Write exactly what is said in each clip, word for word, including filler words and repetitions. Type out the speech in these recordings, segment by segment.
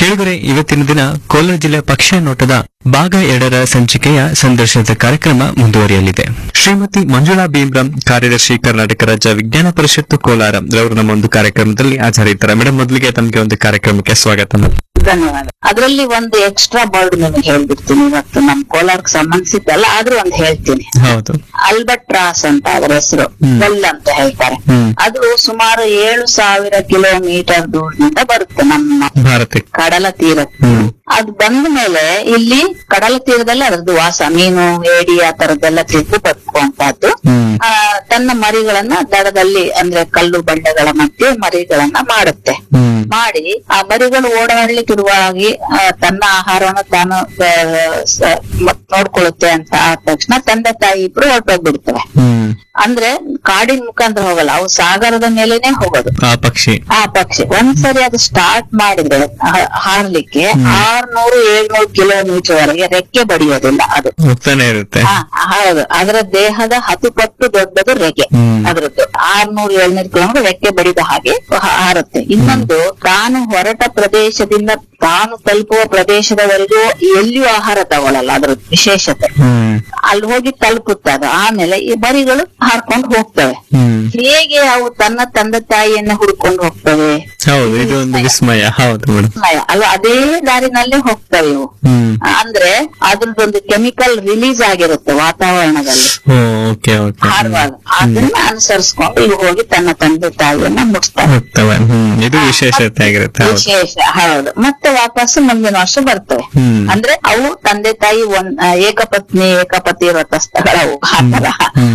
ಕೇಳಿದರೆ ಇವತ್ತಿನ ದಿನ ಕೋಲಾರ ಜಿಲ್ಲೆ ಪಕ್ಷಿ ನೋಟದ ಭಾಗ ಎರಡರ ಸಂಚಿಕೆಯ ಸಂದರ್ಶನದ ಕಾರ್ಯಕ್ರಮ ಮುಂದುವರಿಯಲಿದೆ. ಶ್ರೀಮತಿ ಮಂಜುಳಾ ಭೀಮ್ರಾಮ್, ಕಾರ್ಯದರ್ಶಿ ಕರ್ನಾಟಕ ರಾಜ್ಯ ವಿಜ್ಞಾನ ಪರಿಷತ್ತು ಕೋಲಾರ ರವರು ನಮ್ಮ ಒಂದು ಕಾರ್ಯಕ್ರಮದಲ್ಲಿ ಹಾಜರಿದ್ದಾರೆ. ಮೇಡಮ್, ಮೊದಲಿಗೆ ತಮಗೆ ಒಂದು ಕಾರ್ಯಕ್ರಮಕ್ಕೆ ಸ್ವಾಗತ. ಧನ್ಯವಾದ. ಅದರಲ್ಲಿ ಒಂದು ಎಕ್ಸ್ಟ್ರಾ ಬರ್ಡ್ ನಿಮಗೆ ಹೇಳ್ಬಿಡ್ತೀನಿ. ಇವತ್ತು ನಮ್ ಕೋಲಾರಕ್ಕೆ ಸಂಬಂಧಿಸಿದ್ದಲ್ಲ, ಆದ್ರೂ ಒಂದು ಹೇಳ್ತೀನಿ. ಹೌದು. ಅಲ್ಬಟ್ರಾಸ್ ಅಂತ ಅದರ ಹೆಸರು, ಬೆಲ್ ಅಂತ ಹೇಳ್ತಾರೆ. ಅದು ಸುಮಾರು ಏಳು ಸಾವಿರ ಕಿಲೋಮೀಟರ್ ದೂರದಿಂದ ಬರುತ್ತೆ ನಮ್ಮ ಭಾರತಕ್ಕೆ, ಕಡಲ ತೀರಕ್ಕೆ. ಅದು ಬಂದ ಮೇಲೆ ಇಲ್ಲಿ ಕಡಲ ತೀರದಲ್ಲಿ ಅದರದ್ದು ವಾಸ, ಮೀನು, ಏಡಿ ಆ ತರದ್ದೆಲ್ಲ ತಿಂದು ಬದುಕುವಂತಹದ್ದು. ಆ ತನ್ನ ಮರಿಗಳನ್ನ ದಡದಲ್ಲಿ ಅಂದ್ರೆ ಕಲ್ಲು ಬಂಡೆಗಳ ಮಧ್ಯೆ ಮರಿಗಳನ್ನ ಮಾಡುತ್ತೆ. ಮಾಡಿ ಆ ಮರಿಗಳು ಓಡಾಡ್ಲಿಕ್ಕಿರುವಾಗಿ ತನ್ನ ಆಹಾರವನ್ನು ತಾನು ನೋಡ್ಕೊಳ್ಳುತ್ತೆ ಅಂತ ಆದ ತಕ್ಷಣ ತಂದೆ ತಾಯಿ ಇಬ್ರು ಹೊರಟೋಗ್ಬಿಡ್ತವೆ. ಅಂದ್ರೆ ಕಾಡಿನ ಮುಖಾಂತರ ಹೋಗಲ್ಲ, ಅವು ಸಾಗರದ ಮೇಲೇನೆ ಹೋಗೋದು. ಆ ಪಕ್ಷಿ ಆ ಪಕ್ಷಿ ಒಂದ್ಸರಿ ಅದು ಸ್ಟಾರ್ಟ್ ಮಾಡಿದ್ರೆ ಹಾರ್ಲಿಕ್ಕೆ ಆರ್ನೂರು ಏಳ್ನೂರು ಕಿಲೋಮೀಟರ್ ವರೆಗೆ ರೆಕ್ಕೆ ಬಡಿಯೋದಿಲ್ಲ, ಅದು ಹೋಗ್ತಾನೆ ಇರುತ್ತೆ. ಹೌದು, ಅದರ ದೇಹದ ಹತ್ತು ಪಟ್ಟು ದೊಡ್ಡದು ರೆಕ್ಕೆ ಅದ್ರದ್ದು. ಆರ್ನೂರು ಏಳ್ನೂರು ಕಿಲೋಮೀಟರ್ ರೆಕ್ಕೆ ಬಡಿದ ಹಾಗೆ ಹಾರುತ್ತೆ. ಇನ್ನೊಂದು, ತಾನು ಹೊರಟ ಪ್ರದೇಶದಿಂದ ತಾನು ತಲುಪುವ ಪ್ರದೇಶದವರೆಗೂ ಎಲ್ಲಿಯೂ ಆಹಾರ ತಗೊಳ್ಳಲ್ಲ, ಅದ್ರ ವಿಶೇಷತೆ. ಅಲ್ಲಿ ಹೋಗಿ ತಲುಪುತ್ತೆ ಅದು. ಆಮೇಲೆ ಈ ಮರಿಗಳು ಹಾರ್ಕೊಂಡು ಹೋಗ್ತವೆ. ಹೇಗೆ ಅವು ತನ್ನ ತಂದೆ ತಾಯಿಯನ್ನ ಹುಡ್ಕೊಂಡು ಹೋಗ್ತವೆ? ಹೌದು, ಇದು ಒಂದು ವಿಸ್ಮಯ. ಹೌದು ವಿಸ್ಮಯ ಅಲ್ವಾ? ಅದೇ ದಾರಿನಲ್ಲಿ ಹೋಗ್ತವೆ ಇವು. ಅಂದ್ರೆ ಅದ್ರದ್ದೊಂದು ಕೆಮಿಕಲ್ ರಿಲೀಸ್ ಆಗಿರುತ್ತೆ ವಾತಾವರಣದಲ್ಲಿ ಹಾರುವಾಗ. ಅದನ್ನ ಅನುಸರಿಸ್ಕೊಂಡು ಇವು ಹೋಗಿ ತನ್ನ ತಂದೆ ತಾಯಿಯನ್ನ ಮುಟ್ಸ್ತವೆ. ಇದು ವಿಶೇಷತೆ ಆಗಿರುತ್ತೆ. ವಿಶೇಷ. ಹೌದು. ಮತ್ತೆ ವಾಪಸ್ ಮುಂದಿನ ವರ್ಷ ಬರ್ತವೆ. ಅಂದ್ರೆ ಅವು ತಂದೆ ತಾಯಿ ಒಂದ್ ಏಕಪತ್ನಿ ಏಕಪತಿ ವ್ರತಸ್ಥಗಳವು ಆತರ.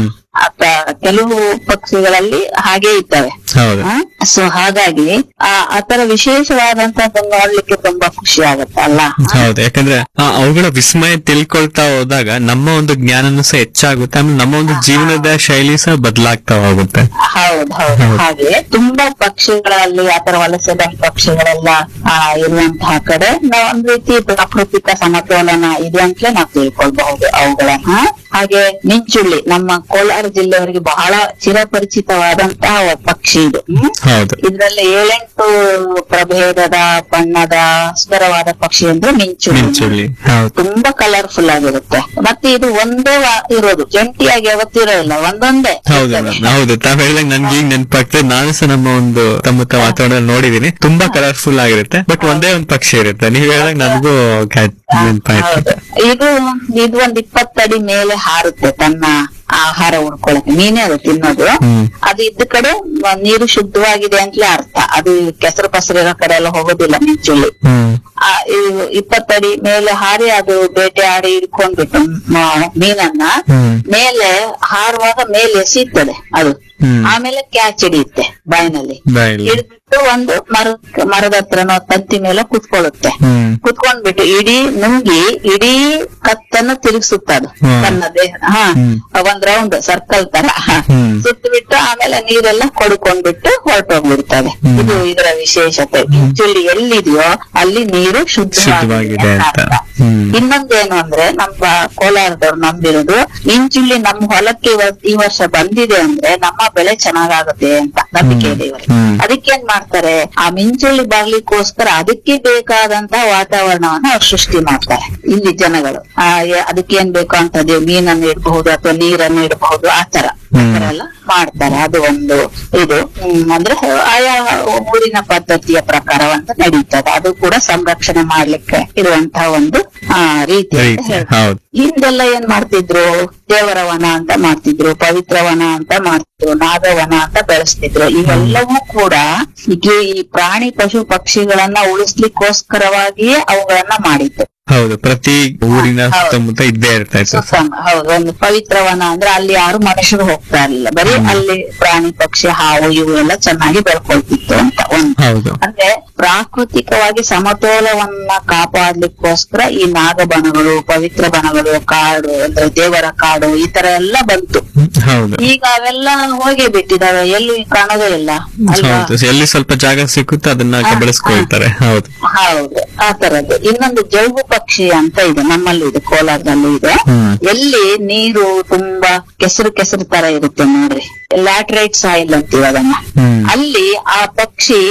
ಕೆಲವು ಪಕ್ಷಿಗಳಲ್ಲಿ ಹಾಗೆ ಇರ್ತವೆ. ಸೊ ಹಾಗಾಗಿ ಆ ಆತರ ವಿಶೇಷವಾದಂತದ್ದು ನೋಡ್ಲಿಕ್ಕೆ ತುಂಬಾ ಖುಷಿ ಆಗುತ್ತೆ ಅಲ್ಲ? ಹೌದು, ಯಾಕಂದ್ರೆ ಅವುಗಳ ವಿಸ್ಮಯ ತಿಳ್ಕೊಳ್ತಾ ಹೋದಾಗ ನಮ್ಮ ಒಂದು ಜ್ಞಾನನೂ ಸಹ ಹೆಚ್ಚಾಗುತ್ತೆ, ಆಮೇಲೆ ನಮ್ಮ ಒಂದು ಜೀವನದ ಶೈಲಿ ಸಹ ಬದಲಾಗ್ತಾ ಹೋಗುತ್ತೆ. ಹೌದು ಹೌದು. ಹಾಗೆ ತುಂಬಾ ಪಕ್ಷಿಗಳಲ್ಲಿ ಆತರ ವಲಸೆ ಬಂದ ಪಕ್ಷಿಗಳೆಲ್ಲ ಆ ಇರುವಂತಹ ಕಡೆ ನಾವು ಒಂದ್ ರೀತಿ ಪ್ರಾಕೃತಿಕ ಸಮತೋಲನ ಇದೆ ಅಂತಲೇ ನಾವು ತಿಳ್ಕೊಳ್ಬಹುದು ಅವುಗಳನ್ನ. ಹಾಗೆ ಮಿಂಚುಳ್ಳಿ ನಮ್ಮ ಕೋಲಾರ ಜಿಲ್ಲೆಯವರಿಗೆ ಬಹಳ ಚಿರಪರಿಚಿತವಾದಂತಹ ಪಕ್ಷಿ ಇದು. ಇದ್ರಲ್ಲಿ ಏಳೆಂಟು ಪ್ರಭೇದದ ಬಣ್ಣದ ಸುಂದರವಾದ ಪಕ್ಷಿ ಅಂದ್ರೆ ಮಿಂಚುಳ್ಳಿ. ತುಂಬಾ ಕಲರ್ಫುಲ್ ಆಗಿರುತ್ತೆ. ಮತ್ತೆ ಇದು ಒಂದೇ ಇರೋದು, ಜಂಟಿಯಾಗಿ ಯಾವತ್ತಿರೋಲ್ಲ, ಒಂದೊಂದೇ. ಹೌದು, ತಾವ್ ಹೇಳಿದಾಗ ನನ್ಗೆ ಈಗ ನೆನಪಾಗ್ತದೆ. ನಾನು ಸಹ ನಮ್ಮ ಒಂದು ತಮ್ಮ ವಾತಾವರಣ ನೋಡಿದೀನಿ, ತುಂಬಾ ಕಲರ್ಫುಲ್ ಆಗಿರುತ್ತೆ. ಬಟ್ ಒಂದೇ ಒಂದು ಪಕ್ಷಿ ಇರುತ್ತೆ. ನೀವ್ ಹೇಳಿದಾಗ ನನಗೂ ನೆನಪಾಯ್ತು. ಇದು ಇದು ಒಂದ್ ಇಪ್ಪತ್ತಡಿ ಮೇಲೆ ಹಾರುತ್ತೆ ತನ್ನ ಆಹಾರ ಉಳ್ಕೊಳಕ್ಕೆ. ಮೀನೇ ಅದು ತಿನ್ನೋದು. ಅದು ಇದ್ದ ಕಡೆ ನೀರು ಶುದ್ಧವಾಗಿದೆ ಅಂತಲೇ ಅರ್ಥ. ಅದು ಕೆಸರು ಪಸರಿರೋ ಕಡೆ ಎಲ್ಲ ಹೋಗೋದಿಲ್ಲ ಮಿಂಚುಳ್ಳಿ. ಇಪ್ಪತ್ತಡಿ ಮೇಲೆ ಹಾರಿ ಅದು ಬೇಟೆ ಆಡಿ ಹಿಡ್ಕೊಂಡ್ಬಿಟ್ಟು ಮೀನನ್ನ ಮೇಲೆ ಹಾರುವಾಗ ಮೇಲೆ ಎಸೀತದೆ ಅದು. ಆಮೇಲೆ ಕ್ಯಾಚ್ ಹಿಡಿಯುತ್ತೆ ಬಾಯಿನಲ್ಲಿ. ಹಿಡಿದ್ಬಿಟ್ಟು ಒಂದು ಮರ ಮರದ ಹತ್ರನೋ ತಂತಿ ಮೇಲೆ ಕುತ್ಕೊಳ್ಳುತ್ತೆ. ಕುತ್ಕೊಂಡ್ಬಿಟ್ಟು ಇಡೀ ನುಂಗಿ ಇಡೀ ಕತ್ತನ್ನು ತಿರುಗಿಸುತ್ತ ಅದು ತನ್ನ ದೇಹ. ಹಾ ಒಂದ್ ರೌಂಡ್ ಸರ್ಕಲ್ ತರ ಸುತ್ತ ಬಿಟ್ಟು ಆಮೇಲೆ ನೀರೆಲ್ಲ ಕೊಡ್ಕೊಂಡ್ಬಿಟ್ಟು ಹೊರಟೋಗ್ಬಿಡ್ತದೆ. ಇದು ಇದರ ವಿಶೇಷತೆ. ಮಿಂಚುಳ್ಳಿ ಎಲ್ಲಿದೆಯೋ ಅಲ್ಲಿ ನೀರು ಶುದ್ಧವಾಗಿದೆ ಅಂತ. ಇನ್ನೊಂದೇನು ಅಂದ್ರೆ ನಮ್ಮ ಕೋಲಾರದವ್ರು ನಂಬಿರೋದು, ಮಿಂಚುಳ್ಳಿ ನಮ್ಮ ಹೊಲಕ್ಕೆ ಈ ವರ್ಷ ಬಂದಿದೆ ಅಂದ್ರೆ ನಮ್ಮ ಬೆಳೆ ಚೆನ್ನಾಗಾಗುತ್ತೆ ಅಂತ ನಂಬಿಕೆ ಇದೆ ಇವರಿಗೆ. ಅದಕ್ಕೇನ್ ಮಾಡ್ತಾರೆ, ಆ ಮಿಂಚುಳ್ಳಿ ಬರ್ಲಿಕ್ಕೋಸ್ಕರ ಅದಕ್ಕೆ ಬೇಕಾದಂತಹ ವಾತಾವರಣವನ್ನ ಅವ್ರು ಸೃಷ್ಟಿ ಮಾಡ್ತಾರೆ ಇಲ್ಲಿ ಜನಗಳು. ಆ ಅದಕ್ಕೇನ್ ಬೇಕು ಅಂತದ್ದು ಮೀನನ್ನು ಇಡಬಹುದು ಅಥವಾ ನೀರನ್ನು ಇಡಬಹುದು, ಆತರ ಎಲ್ಲ ಮಾಡ್ತಾರೆ. ಅದು ಒಂದು ಇದು ಅಂದ್ರೆ ಆಯಾ ಊರಿನ ಪದ್ಧತಿಯ ಪ್ರಕಾರವಂತ ನಡೀತದೆ. ಅದು ಕೂಡ ಸಂರಕ್ಷಣೆ ಮಾಡ್ಲಿಕ್ಕೆ ಇರುವಂತಹ ಒಂದು ಆ ರೀತಿ. ಹಿಂದೆಲ್ಲ ಏನ್ ಮಾಡ್ತಿದ್ರು, ದೇವರ ವನ ಅಂತ ಮಾಡ್ತಿದ್ರು, ಪವಿತ್ರ ವನ ಅಂತ ಮಾಡ್ತಿದ್ರು, ನಾಗವನ ಅಂತ ಬೆಳೆಸ್ತಿದ್ರು. ಇವೆಲ್ಲವೂ ಕೂಡ ಈಗ ಈ ಪ್ರಾಣಿ ಪಶು ಪಕ್ಷಿಗಳನ್ನ ಉಳಿಸ್ಲಿಕ್ಕೋಸ್ಕರವಾಗಿಯೇ ಅವುಗಳನ್ನ ಮಾಡಿತ್ತು. ಹೌದು, ಪ್ರತಿ ಊರಿನ ಸುತ್ತಮುತ್ತ ಇದ್ದೇ ಇರ್ತಾ ಇತ್ತು. ಹೌದು, ಒಂದು ಪವಿತ್ರವನ ಅಂದ್ರೆ ಅಲ್ಲಿ ಯಾರು ಮನುಷ್ಯರು ಹೋಗ್ತಾ ಇರಲಿಲ್ಲ, ಬರೀ ಅಲ್ಲಿ ಪ್ರಾಣಿ ಪಕ್ಷಿ ಹಾವು ಇವು ಎಲ್ಲ ಚೆನ್ನಾಗಿ ಬೆಳ್ಕೊಳ್ತಿತ್ತು ಅಂತ ಒಂದು. ಅಂದ್ರೆ ಪ್ರಾಕೃತಿಕವಾಗಿ ಸಮತೋಲವನ್ನ ಕಾಪಾಡ್ಲಿಕ್ಕೋಸ್ಕರ ಈ ನಾಗಬನಗಳು, ಪವಿತ್ರ ಬನಗಳು, ಕಾಡು ಅಂದ್ರೆ ದೇವರ ಕಾಡು ಈ ತರ ಎಲ್ಲ ಬಂತು. ಈಗ ಅವೆಲ್ಲ ಹೋಗಿ ಬಿಟ್ಟಿದಾವೆ, ಎಲ್ಲೂ ಕಾಣೋದೇ ಇಲ್ಲ. ಎಲ್ಲಿ ಸ್ವಲ್ಪ ಜಾಗ ಸಿಕ್ಕುತ್ತೆ ಅದನ್ನ ಬೆಳೆಸ್ಕೊಳ್ತಾರೆ. ಹೌದು ಹೌದು, ಆ ತರದ್ದು. ಇನ್ನೊಂದು ಜೌಗು ಪಕ್ಷಿ ಅಂತ ಇದೆ, ನಮ್ಮಲ್ಲಿ ಇದೆ, ಕೋಲಾರದಲ್ಲೂ ಇದೆ. ಎಲ್ಲಿ ನೀರು ತುಂಬಾ ಕೆಸರು ಕೆಸರು ತರ ಇರುತ್ತೆ ನೋಡ್ರಿ, ಲ್ಯಾಟ್ರೈಟ್ ಸಾಯಿಲ್ ಅಂತೀವಿ ಅದನ್ನ. ಅಲ್ಲಿ ಆ ಪಕ್ಷಿ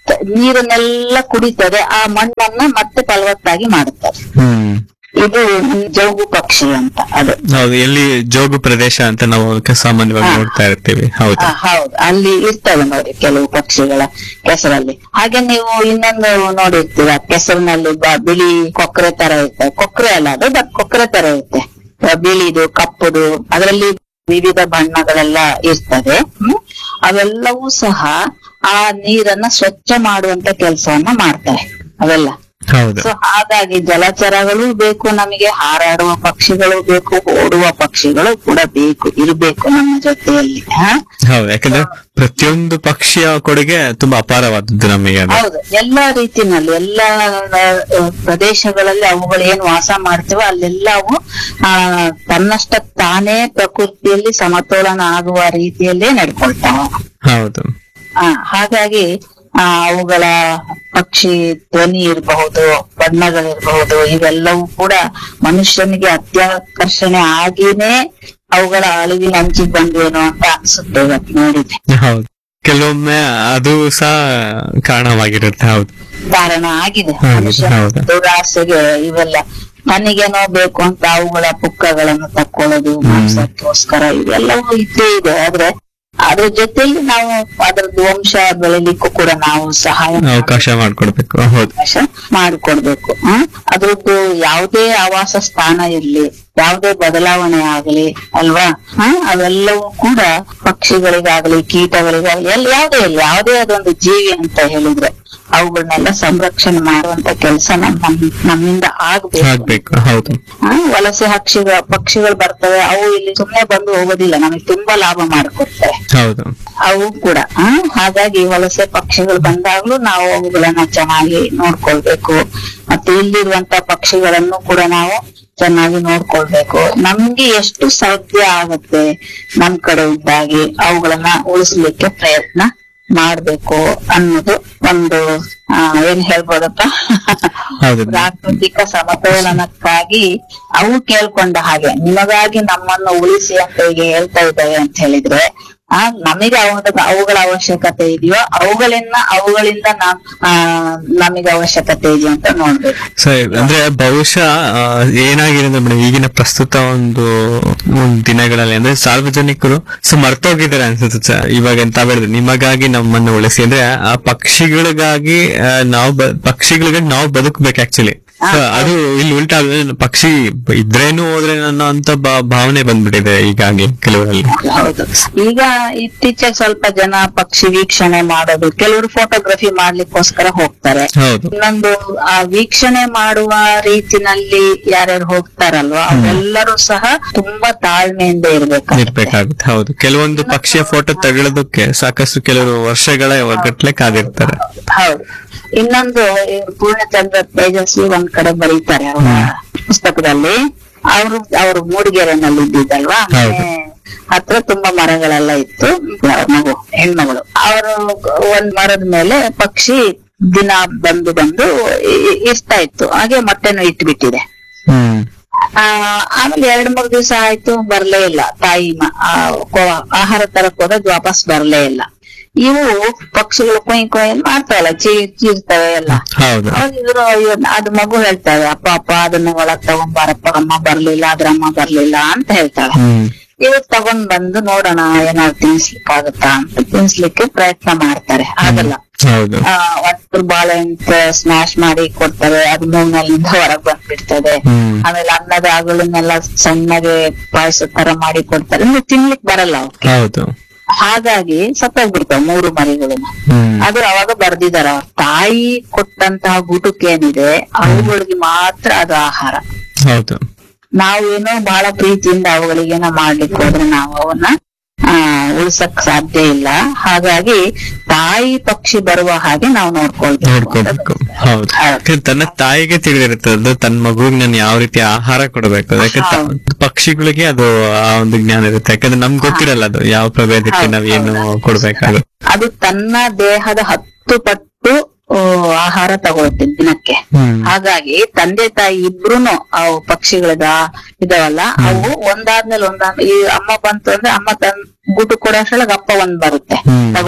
ತ- ನೀರನ್ನೆಲ್ಲ ಕುಡಿತದೆ, ಆ ಮಣ್ಣನ್ನ ಮತ್ತೆ ಫಲವತ್ತಾಗಿ ಮಾಡುತ್ತದೆ. ಹ್ಮ್ ಇದು ಜೌಗು ಪಕ್ಷಿ ಅಂತ ಅದು. ಹೌದು, ಎಲ್ಲಿ ಜೋಗು ಪ್ರದೇಶ ಅಂತ ನಾವು ಕ- ಸಾಮಾನ್ಯವಾಗಿ ಹಾ. ನೋಡ್ತಾ ಇರ್ತೀವಿ. ಹೌದು. ಆ, ಹೌದು, ಅಲ್ಲಿ ಇರ್ತವೆ ನೋಡಿ ಕೆಲವು ಪಕ್ಷಿಗಳ ಕೆಸರಲ್ಲಿ. ಹಾಗೆ ನೀವು ಇನ್ನೊಂದು ನೋಡಿರ್ತೀರ, ಕೆಸರಿನಲ್ಲಿ ಬ- ಬಿಳಿ ಕೊಕ್ಕರೆ ತರ ಇರ್ತದೆ. ಕೊಕ್ಕರೆ ಅಲ್ಲ ಅದು, ಬಟ್ ಕೊಕ್ಕರೆ ತರ ಇರುತ್ತೆ. ಆ, ಬಿಳಿದು ಕಪ್ಪುದು, ಅದರಲ್ಲಿ ವಿವಿಧ ಬಣ್ಣಗಳೆಲ್ಲ ಇರ್ತದೆ. ಹ್ಮ್ ಅವೆಲ್ಲವೂ ಸಹ ಆ ನೀರನ್ನ ಸ್ವಚ್ಛ ಮಾಡುವಂತ ಕೆಲಸವನ್ನ ಮಾಡ್ತವೆ ಅವೆಲ್ಲ. ಹೌದು. ಸೊ ಹಾಗಾಗಿ ಜಲಚರಗಳು ಬೇಕು ನಮಗೆ, ಹಾರಾಡುವ ಪಕ್ಷಿಗಳು ಬೇಕು, ಓಡುವ ಪಕ್ಷಿಗಳು ಕೂಡ ಬೇಕು, ಇರಬೇಕು ನಮ್ಮ ಜೊತೆಯಲ್ಲಿ. ಹ? ಹೌದು, ಯಾಕಂದ್ರೆ ಪ್ರತಿಯೊಂದು ಪಕ್ಷಿಯ ಕೊಡುಗೆ ತುಂಬಾ ಅಪಾರವಾದದ್ದು ನಮಗೆ ಅದು. ಹೌದು, ಎಲ್ಲಾ ರೀತಿನಲ್ಲಿ ಎಲ್ಲಾ ಆ, ಪ್ರದೇಶಗಳಲ್ಲಿ ಅವುಗಳು ಏನು ವಾಸ ಮಾಡ್ತೇವೆ ಅಲ್ಲೆಲ್ಲವೂ ಆ ತನ್ನಷ್ಟ ತಾನೇ ಪ್ರಕೃತಿಯಲ್ಲಿ ಸಮತೋಲನ ಆಗುವ ರೀತಿಯಲ್ಲೇ ನಡ್ಕೊಳ್ತಾವ. ಹೌದು. ಆ ಹಾಗಾಗಿ ಆ ಅವುಗಳ ಪಕ್ಷಿ ಧ್ವನಿ ಇರಬಹುದು, ಬಣ್ಣಗಳಿರಬಹುದು, ಇವೆಲ್ಲವೂ ಕೂಡ ಮನುಷ್ಯನಿಗೆ ಅತ್ಯಾಕರ್ಷಣೆ ಆಗಿನೇ ಅವುಗಳ ಅಳಿವಿನ ಅಂಚಿಗೆ ಬಂದ್ವೇನೋ ಅಂತ ಅನ್ಸುತ್ತೆ ಇವತ್ತು ನೋಡಿದ್ರೆ. ಹೌದು, ಕೆಲವೊಮ್ಮೆ ಅದು ಸಹ ಕಾರಣವಾಗಿರುತ್ತೆ. ಹೌದು. ಕಾರಣ ಆಗಿದೆ ಹೌದು, ಮನುಷ್ಯನ ಹೌದು. ದುರಾಸೆಗೆ ಇವೆಲ್ಲ. ತನಗೇನೋ ಬೇಕು ಅಂತ ಅವುಗಳ ಪುಕ್ಕಗಳನ್ನು ತಕ್ಕೊಳ್ಳೋದು ಮಾಂಸಕ್ಕೋಸ್ಕರ ಇವೆಲ್ಲವೂ ಇದ್ದೇ ಇದೆ. ಆದ್ರೆ ಅದ್ರ ಜೊತೆಲಿ ನಾವು ಅದ್ರದ್ದು ವಂಶ ಬೆಳಿಲಿಕ್ಕೂ ಕೂಡ ನಾವು ಸಹಾಯ ಅವಕಾಶ ಮಾಡ್ಕೊಡ್ಬೇಕು. ಹೌದು. ಅವಕಾಶ ಮಾಡಿಕೊಡ್ಬೇಕು. ಹ್ಮ್ ಅದ್ರದ್ದು ಯಾವುದೇ ಆವಾಸ ಸ್ಥಾನ ಇರ್ಲಿ, ಯಾವುದೇ ಬದಲಾವಣೆ ಆಗಲಿ ಅಲ್ವಾ, ಹ್ಮ್ ಅವೆಲ್ಲವೂ ಕೂಡ ಪಕ್ಷಿಗಳಿಗಾಗ್ಲಿ ಕೀಟಗಳಿಗಾಗ್ಲಿ ಎಲ್ಲ ಯಾವುದೇ ಇರ್ಲಿ, ಯಾವುದೇ ಅದೊಂದು ಜೀವಿ ಅಂತ ಹೇಳಿದ್ರೆ ಅವುಗಳನ್ನೆಲ್ಲ ಸಂರಕ್ಷಣೆ ಮಾಡುವಂತ ಕೆಲಸ ನಮ್ಮ ನಮ್ಮಿಂದ ಆಗ್ಬೇಕು. ಆಗ್ಬೇಕು. ಹೌದು. ಹ್ಮ್ ವಲಸೆ ಹಕ್ಷಿಗಳ ಪಕ್ಷಿಗಳು ಬರ್ತವೆ, ಅವು ಇಲ್ಲಿ ಸುಮ್ಮನೆ ಬಂದು ಹೋಗೋದಿಲ್ಲ, ನಮಗೆ ತುಂಬಾ ಲಾಭ ಮಾಡಿಕೊಡ್ತವೆ ಹೌದು. ಅವು ಕೂಡ. ಹ್ಮ್ ಹಾಗಾಗಿ ವಲಸೆ ಪಕ್ಷಿಗಳು ಬಂದಾಗ್ಲೂ ನಾವು ಅವುಗಳನ್ನ ಚೆನ್ನಾಗಿ ನೋಡ್ಕೊಳ್ಬೇಕು. ಮತ್ತೆ ಇಲ್ಲಿರುವಂತ ಪಕ್ಷಿಗಳನ್ನು ಕೂಡ ನಾವು ಚೆನ್ನಾಗಿ ನೋಡ್ಕೊಳ್ಬೇಕು. ನಮ್ಗೆ ಎಷ್ಟು ಸಾಧ್ಯ ಆಗತ್ತೆ ನಮ್ ಕಡೆಯಿಂದಾಗಿ ಅವುಗಳನ್ನ ಉಳಿಸ್ಲಿಕ್ಕೆ ಪ್ರಯತ್ನ ಮಾಡ್ಬೇಕು ಅನ್ನೋದು ಒಂದು ಆ ಏನ್ ಹೇಳ್ಬೋದಪ್ಪ, ಹೌದು. ಪ್ರಾಕೃತಿಕ ಸಮತೋಲನಕ್ಕಾಗಿ ಅವು ಕೇಳ್ಕೊಂಡ ಹಾಗೆ ನಿಮಗಾಗಿ ನಮ್ಮನ್ನು ಉಳಿಸಿ ಅಂತ ಈಗ ಹೇಳ್ತಾ ಇದ್ದಾವೆ ಅಂತ ಹೇಳಿದ್ರೆ, ಆ ನಮಗೆ ಅವಾಗ ಅವುಗಳ ಅವಶ್ಯಕತೆ ಇದೆಯೋ ಅವುಗಳಿಂದ ಅವುಗಳಿಂದ ನಾವ್ ಆ ನಮಗೆ ಅವಶ್ಯಕತೆ ಇದೆಯೋ ಅಂತ ನೋಡ್ಬೇಕು. ಸರಿ, ಅಂದ್ರೆ ಬಹುಶಃ ಆ, ಏನಾಗಿದೆ ಅಂದ್ರೆ ಮೇಡಮ್, ಈಗಿನ ಪ್ರಸ್ತುತ ಒಂದು ಒಂದು ದಿನಗಳಲ್ಲಿ ಅಂದ್ರೆ ಸಾರ್ವಜನಿಕರು ಸೊ ಮರ್ತೋಗಿದ್ದಾರೆ ಅನ್ಸುತ್ತೆ ಸರ್. ಇವಾಗ ಎಂತ ಹೇಳಿದ್ರೆ ನಿಮಗಾಗಿ ನಮ್ಮನ್ನು ಉಳಿಸಿ ಅಂದ್ರೆ ಆ ಪಕ್ಷಿಗಳಿಗಾಗಿ ಆ, ನಾವು ಬ- ಪಕ್ಷಿಗಳಿಗಾಗಿ ನಾವು ಬದುಕಬೇಕು ಆಕ್ಚುಲಿ. ಅದು ಇಲ್ಲಿ ಉಲ್ಟಾ ಆಗಿದೆ. ಪಕ್ಷಿ ಇದ್ರೇನು ಹೋದ್ರೆ ಅನ್ನೋ ಅಂತ ಭಾ- ಭಾವನೆ ಬಂದ್ಬಿಟ್ಟಿದೆ ಈಗಾಗಿ ಕೆಲವರಲ್ಲಿ. ಹೌದು, ಈಗ ಇತ್ತೀಚೆಗೆ ಸ್ವಲ್ಪ ಜನ ಪಕ್ಷಿ ವೀಕ್ಷಣೆ ಮಾಡೋದು, ಕೆಲವರು ಫೋಟೋಗ್ರಫಿ ಮಾಡ್ಲಿಕ್ಕೋಸ್ಕರ ಹೋಗ್ತಾರೆ. ಹೌದು. ಇನ್ನೊಂದು ಆ ವೀಕ್ಷಣೆ ಮಾಡುವ ರೀತಿನಲ್ಲಿ ಯಾರ್ಯಾರು ಹೋಗ್ತಾರಲ್ವಾ ಅವರೆಲ್ಲರೂ ಸಹ ತುಂಬಾ ತಾಳ್ಮೆಯಿಂದ ಇರ್ಬೇಕು. ಇರ್ಬೇಕಾಗುತ್ತೆ. ಹೌದು, ಕೆಲವೊಂದು ಪಕ್ಷಿಯ ಫೋಟೋ ತಗೊಳ್ಳೋದಕ್ಕೆ ಸಾಕಷ್ಟು ಕೆಲವರು ವರ್ಷಗಳ ಗಟ್ಲೆ ಕಾದಿರ್ತಾರೆ. ಹೌದು, ಇನ್ನೊಂದು ಈ ಪೂರ್ಣಚಂದ್ರ ತೇಜಸ್ವಿ ಒಂದ್ ಕಡೆ ಬರೀತಾರೆ ಅವರ ಪುಸ್ತಕದಲ್ಲಿ. ಅವರು ಅವರು ಮೂಡಿಗೆರೆನಲ್ಲಿ ಇದ್ದಿದ್ದಲ್ವಾ, ಹೌದು. ಮನೆ ಹತ್ರ ತುಂಬಾ ಮರಗಳೆಲ್ಲ ಇತ್ತು. ಅವ್ರ ಮಗು ಹೆಣ್ಮಗಳು ಅವರು ಒಂದ್ ಮರದ ಮೇಲೆ ಪಕ್ಷಿ ದಿನ ಬಂದು ಬಂದು ಇ- ಇರ್ತಾ ಇತ್ತು. ಹಾಗೆ ಮೊಟ್ಟೆನೂ ಇಟ್ಬಿಟ್ಟಿದೆ. ಹ್ಮ್ ಆ ಆಮೇಲೆ ಎರಡ್ ಮೂರ್ ದಿವಸ ಆಯ್ತು, ಬರ್ಲೇ ಇಲ್ಲ ತಾಯಿ. ಮ- ಆ, ಕೊ- ಆಹಾರ ತರಕ್ ಹೋದಾಗ ವಾಪಸ್ ಬರ್ಲೇ ಇಲ್ಲ. ಇವು ಪಕ್ಷಿಗಳು ಕೊಯ್ ಕೊಯ್ ಮಾಡ್ತಾವಲ್ಲ, ಚೀ ಚೀರ್ತವೆ ಎಲ್ಲ. ಹೌದು. ಅವಾಗ ಇವ್ರು ಇವ್ರ್ನ- ಅದು ಮಗು ಹೇಳ್ತಾವೆ, ಅಪ್ಪ ಅಪ್ಪ ಅದನ್ನ ಒಳಗ್ ತಗೊಂಡ್ಬಾರಪ್ಪ, ಅಮ್ಮ ಬರ್ಲಿಲ್ಲ, ಅದ್ರ ಅಮ್ಮ ಬರ್ಲಿಲ್ಲ ಅಂತ ಹೇಳ್ತಾಳೆ. ಹ್ಮ್ ಇವ್ರು ತಗೊಂಡ್ ಬಂದು ನೋಡೋಣ ಏನಾದ್ರು ತಿನ್ಸ್ಲಿಕ್ಕಾಗತ್ತಾ ಅಂತ ತಿನ್ಸ್ಲಿಕ್ಕೆ ಪ್ರಯತ್ನ ಮಾಡ್ತಾರೆ. ಆಗಲ್ಲ. ಹೌದು. ಆ ಒಟ್ಟು ಬಾಳೆಹಣ್ಣು ಸ್ಮ್ಯಾಶ್ ಮಾಡಿ ಕೊಡ್ತಾರೆ, ಅದು ಮೂಗ್ನಲ್ಲಿಂದ ಹೊರಗ್ ಬಂದ್ಬಿಡ್ತದೆ. ಹ್ಮ್ ಆಮೇಲೆ ಅನ್ನದ ಅಗಳನ್ನೆಲ್ಲ ಸಣ್ಣಗೆ ಪಾಯಸ ತರ ಮಾಡಿ ಕೊಡ್ತಾರೆ, ಅಂದ್ರೆ ತಿನ್ಲಿಕ್ ಬರಲ್ಲ ಅವಕ್ಕೆ. ಹೌದು. ಹಾಗಾಗಿ ಸತ್ತೋಗ್ಬಿಡ್ತಾವ ಮೂರು ಮರಿಗಳನ್ನ. ಹ್ಮ್ ಅದು ಅವಾಗ ಬರ್ದಿದಾರ, ತಾಯಿ ಕೊಟ್ಟಂತಹ ಗುಟುಕೇನಿದೆ ಅವುಗಳಿಗೆ ಮಾತ್ರ ಅದು ಆಹಾರ. ಹೌದು. ನಾವೇನೋ ಬಹಳ ಪ್ರೀತಿಯಿಂದ ಅವುಗಳಿಗೇನೋ ಮಾಡ್ಲಿಕ್ಕೆ ಹೋದ್ರೆ ನಾವು ಅವನ್ನ ಆ ಉಳ್ಸಕ್ ಸಾಧ್ಯ ಇಲ್ಲ. ಹಾಗಾಗಿ ತಾಯಿ ಪಕ್ಷಿ ಬರುವ ಹಾಗೆ ನಾವು ನೋಡ್ಕೊಳ್ಬೇಕು. ನೋಡ್ಕೋಬೇಕು. ಹೌದು. ಯಾಕಂದ್ರೆ ತನ್ನ ತಾಯಿಗೆ ತಿಳಿದಿರುತ್ತೆ ಅದು ತನ್ನ ಮಗುವಿಗೆ ನಾನು ಯಾವ ರೀತಿ ಆಹಾರ ಕೊಡಬೇಕು. ಯಾಕಂದ್ರೆ ತ- ಪಕ್ಷಿಗಳಿಗೆ ಅದು ಆ ಒಂದು ಜ್ಞಾನ ಇರುತ್ತೆ. ಯಾಕಂದ್ರೆ ನಮ್ಗೆ ಗೊತ್ತಿರಲ್ಲ ಅದು ಯಾವ ಪ್ರಭೇದಕ್ಕೆ ನಾವ್ ಏನು ಕೊಡ್ಬೇಕಾದ್ರು. ಅದು ತನ್ನ ದೇಹದ ಹತ್ತು ಪಟ್ಟು ಆ, ಆಹಾರ ತಗೊಳುತ್ತೆ ದಿನಕ್ಕೆ. ಹ್ಮ್ ಹಾಗಾಗಿ ತಂದೆ ತಾಯಿ ಇಬ್ರುನು ಅವು ಪಕ್ಷಿಗಳದ ಇದಾವಲ್ಲ, ಅವು ಒಂದಾದ್ಮೇಲೆ ಒಂದಾದ್ಮೇಲೆ ಈ ಅಮ್ಮ ಬಂತು ಅಂದ್ರೆ ಅಮ್ಮ ತನ್ ಗೂಟು ಕೊಡೋಷ್ರೊಳಗೆ ಅಪ್ಪ ಒಂದ್ ಬರುತ್ತೆ ಹ್ಮ್. ತಗೊಂಡು.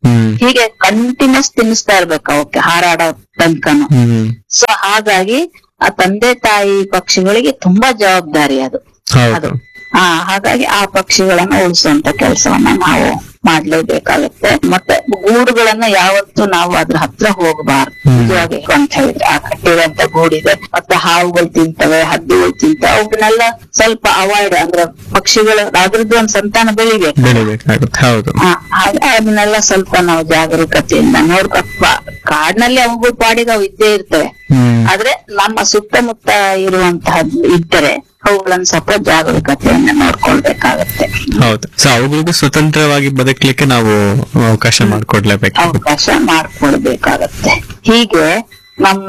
ಹ್ಮ್ ಹೀಗೆ ಕಂಟಿನ್ಯೂಸ್ ತಿನ್ನಿಸ್ತಾ ಇರ್ಬೇಕು ಅವಕ್ಕೆ ಹಾರಾಡೋ ತನಕನು. ಹ್ಮ್ ಸೊ ಹಾಗಾಗಿ ಆ ತಂದೆ ತಾಯಿ ಪಕ್ಷಿಗಳಿಗೆ ತುಂಬಾ ಜವಾಬ್ದಾರಿ ಅದು. ಹೌದು. ಅದು ಹಾ ಹಾಗಾಗಿ ಆ ಪಕ್ಷಿಗಳನ್ನ ಉಳಿಸುವಂತ ಕೆಲಸವನ್ನ ನಾವು ಮಾಡ್ಲೇಬೇಕಾಗುತ್ತೆ. ಮತ್ತೆ ಗೂಡುಗಳನ್ನ ಯಾವತ್ತೂ ನಾವು ಅದ್ರ ಹತ್ರ ಹೋಗಬಾರ್ದು. ನಿಜವಾಗಿ ಅಂತ ಹೇಳಿದ್ರೆ ಆ ಕಟ್ಟಿರುವಂತ ಗೂಡಿದೆ, ಮತ್ತೆ ಹಾವುಗಳು ತಿಂತವೆ, ಹದ್ದುಗಳು ತಿಂತವೆ, ಅವನ್ನೆಲ್ಲ ಸ್ವಲ್ಪ ಅವಾಯ್ಡ್ ಅಂದ್ರೆ ಪಕ್ಷಿಗಳು ಅದ್ರದ್ದು ಒಂದ್ ಸಂತಾನ ಬೆಳಿಬೇಕು. ಬೆಳಿಬೇಕಾಗುತ್ತೆ. ಹೌದು. ಹಾಗೆ ಅದನ್ನೆಲ್ಲ ಸ್ವಲ್ಪ ನಾವು ಜಾಗರೂಕತೆಯಿಂದ ನೋಡ್ಕೊಪ್ಪ. ಕಾಡಿನಲ್ಲಿ ಅವುಗಳು ಪಾಡಿಗೆ ಅವು ಇದ್ದೇ ಇರ್ತವೆ, ಆದ್ರೆ ನಮ್ಮ ಸುತ್ತಮುತ್ತ ಇರುವಂತಹ ಇದ್ದರೆ ಅವುಗಳನ್ನ ಸ್ವಲ್ಪ ಜಾಗರೂಕತೆಯನ್ನ ನೋಡ್ಕೊಳ್ಬೇಕಾಗತ್ತೆ. ಹೌದು. ಸೊ ಅವುಗಳಿಗೂ ಸ್ವತಂತ್ರವಾಗಿ ಬದುಕಲಿಕ್ಕೆ ನಾವು ಅವಕಾಶ ಮಾಡ್ಕೊಡ್ಲೇಬೇಕು. ಅವಕಾಶ ಮಾಡ್ಕೊಡ್ಬೇಕಾಗತ್ತೆ. ಹೀಗೆ ನಮ್ಮ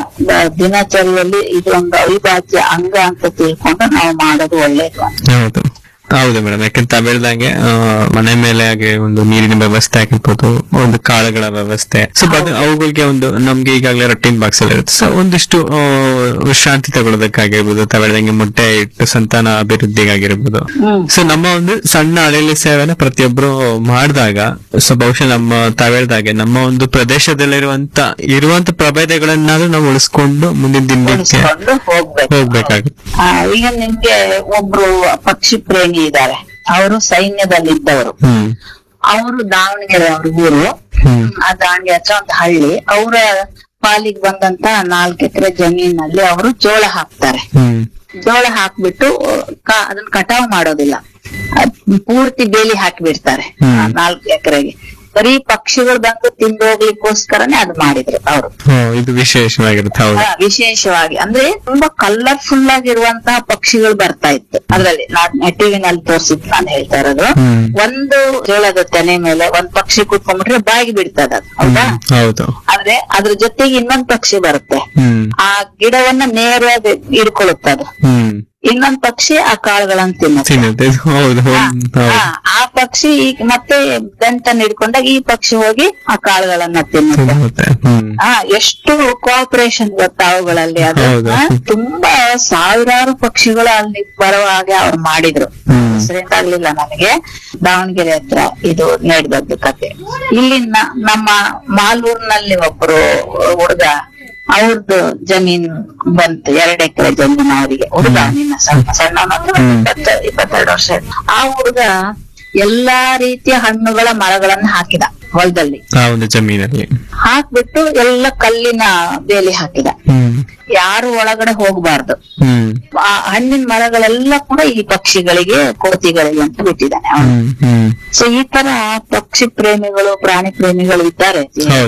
ದಿನಚರಿಯಲ್ಲಿ ಇದು ಒಂದು ಅವಿಭಾಜ್ಯ ಅಂಗ ಅಂತ ತಿಳ್ಕೊಂಡು ನಾವು ಮಾಡೋದು ಒಳ್ಳೇದು. ಹೌದು ಹೌದು ಮೇಡಮ್. ಯಾಕಂತ ತಾವ್ ಹೇಳ್ದಂಗೆ ಮನೆ ಮೇಲೆ ಹಾಗೆ ಒಂದು ನೀರಿನ ವ್ಯವಸ್ಥೆ ಆಗಿರ್ಬೋದು, ಒಂದು ಕಾಳುಗಳ ವ್ಯವಸ್ಥೆ, ಸೊ ಅವುಗಳಿಗೆ ಒಂದು ನಮ್ಗೆ ಈಗಾಗಲೇ ರೊಟ್ಟಿನ ಬಾಕ್ಸ್ ಎಲ್ಲ ಇರುತ್ತೆ. ಸೊ ಒಂದಿಷ್ಟು ವಿಶ್ರಾಂತಿ ತಗೊಳ್ಳೋದಕ್ಕಾಗಿರ್ಬೋದು, ತಾವ್ ಹೇಳ್ದಂಗೆ ಮೊಟ್ಟೆ ಇಟ್ಟು ಸಂತಾನ ಅಭಿವೃದ್ಧಿಗಾಗಿರ್ಬೋದು. ಸೊ ನಮ್ಮ ಒಂದು ಸಣ್ಣ ಅಲೆಲಿ ಸೇವೆನ ಪ್ರತಿಯೊಬ್ರು ಮಾಡಿದಾಗ, ಸೊ ಬಹುಶಃ ನಮ್ಮ ತಾವ್ ಹೇಳ್ದಾಗೆ ನಮ್ಮ ಒಂದು ಪ್ರದೇಶದಲ್ಲಿರುವಂತ ಇರುವಂತ ಪ್ರಭೇದಗಳನ್ನಾದ್ರೂ ನಾವು ಉಳಿಸ್ಕೊಂಡು ಮುಂದಿನ ದಿನಕ್ಕೆ ಹೋಗ್ಬೇಕಾಗುತ್ತೆ. ಈಗ ನಿಮ್ಗೆ ಒಬ್ರು ಪಕ್ಷಿ ಪ್ರೇಮಿ ಇದ್ದಾರೆ, ಅವರು ಸೈನ್ಯದಲ್ಲಿದ್ದವರು. ಅವರು ದಾವಣಗೆರೆ ಅವ್ರ ಊರು, ಆ ದಾವಣಗೆರೆ ಹತ್ರ ಒಂದು ಹಳ್ಳಿ. ಅವರ ಪಾಲಿಗೆ ಬಂದಂತ ನಾಲ್ಕು ಎಕರೆ ಜಮೀನಲ್ಲಿ ಅವರು ಜೋಳ ಹಾಕ್ತಾರೆ. ಜೋಳ ಹಾಕ್ಬಿಟ್ಟು ಅದನ್ನ ಕಟಾವ್ ಮಾಡೋದಿಲ್ಲ, ಪೂರ್ತಿ ಬೇಲಿ ಹಾಕಿಬಿಡ್ತಾರೆ ನಾಲ್ಕು ಎಕರೆಗೆ. ಬರೀ ಪಕ್ಷಿಗಳು ಬಂದು ತಿಂದು ಹೋಗ್ಲಿಕ್ಕೋಸ್ಕರನೇ ಅದು ಮಾಡಿದ್ರು ಅವರು. ಇದು ವಿಶೇಷವಾಗಿರುತ್ತೆ. ವಿಶೇಷವಾಗಿ ಅಂದ್ರೆ ತುಂಬಾ ಕಲರ್ಫುಲ್ ಆಗಿರುವಂತಹ ಪಕ್ಷಿಗಳು ಬರ್ತಾ ಇತ್ತು ಅದ್ರಲ್ಲಿ. ನಾನ್ ಟಿವಿನಲ್ಲಿ ತೋರ್ಸಿದ್ ನಾನು ಹೇಳ್ತಾ ಇರೋದು. ಒಂದು ಜೋಳದ ತೆನೆ ಮೇಲೆ ಒಂದ್ ಪಕ್ಷಿ ಕೂತ್ಕೊಂಡ್ಬಿಟ್ರೆ ಬಾಯಿಗೆ ಬಿಡ್ತದ, ಹೌದಾ? ಹೌದು. ಆದ್ರೆ ಅದ್ರ ಜೊತೆಗೆ ಇನ್ನೊಂದ್ ಪಕ್ಷಿ ಬರುತ್ತೆ, ಆ ಗಿಡವನ್ನ ನೇರವಾಗಿ ಹಿಡ್ಕೊಳ್ಳುತ್ತದು. ಇನ್ನೊಂದ್ ಪಕ್ಷಿ ಆ ಕಾಳುಗಳನ್ನ ತಿನ್ನುತ್ತೆ. ಆ ಪಕ್ಷಿ ಈಗ ಮತ್ತೆ ಗಂಟನ್ನು ಹಿಡ್ಕೊಂಡಾಗ ಈ ಪಕ್ಷಿ ಹೋಗಿ ಆ ಕಾಳುಗಳನ್ನ ತಿನ್ನುತ್ತೆ. ಹಾ, ಎಷ್ಟು ಕೋಆಪರೇಷನ್ ಗೊತ್ತಾ ಅವುಗಳಲ್ಲಿ. ಅದು ತುಂಬಾ ಸಾವಿರಾರು ಪಕ್ಷಿಗಳು ಅಲ್ಲಿ ಬರುವ ಹಾಗೆ ಅವ್ರು ಮಾಡಿದ್ರು. ಹೆಸರೇನಾಗ್ಲಿಲ್ಲ ನನಗೆ. ದಾವಣಗೆರೆ ಹತ್ರ ಇದು ನಡೆದದ್ದು ಕತೆ. ಇಲ್ಲಿನ ನಮ್ಮ ಮಾಲೂರಿನಲ್ಲಿ ಒಬ್ರು ಹುಡುಗ, ಅವ್ರದ್ದು ಜಮೀನ್ ಬಂತು, ಎರಡ್ ಎಕರೆ ಜಮೀನು ಅವರಿಗೆ. ಹುಡುಗ ನಿನ್ನ ಸಣ್ಣ ಸಣ್ಣ ಇಪ್ಪತ್ತ ಇಪ್ಪತ್ತೆರಡು ವರ್ಷ. ಆ ಹುಡುಗ ಎಲ್ಲಾ ರೀತಿಯ ಹಣ್ಣುಗಳ ಮರಗಳನ್ನ ಹಾಕಿದ ಹೊಲದಲ್ಲಿ, ಜಮೀನಲ್ಲಿ ಹಾಕ್ಬಿಟ್ಟು ಎಲ್ಲ ಕಲ್ಲಿನ ಬೇಲಿ ಹಾಕಿದ. ಯಾರು ಒಳಗಡೆ ಹೋಗ್ಬಾರ್ದು. ಆ ಹಣ್ಣಿನ ಮರಗಳೆಲ್ಲ ಕೂಡ ಈ ಪಕ್ಷಿಗಳಿಗೆ, ಕೋತಿಗಳಿಗೆ ಅಂತ ಬಿಟ್ಟಿದ್ದಾನೆ ಅವನು. ಸೊ ಈ ತರ ಪಕ್ಷಿ ಪ್ರೇಮಿಗಳು, ಪ್ರಾಣಿ ಪ್ರೇಮಿಗಳು ಇದ್ದಾರೆ